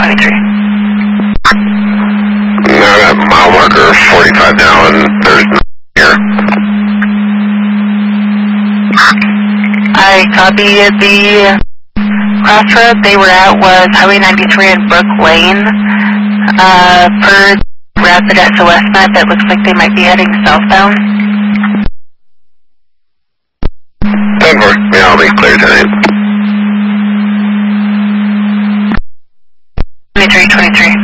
23. I'm at mile marker 45 now, and there's no here. I copy. The crossroad they were at was Highway 93 and Brook Lane. Per rapid SOS map, it looks like they might be heading southbound. 10-4. Yeah, I'll be clear tonight. 23.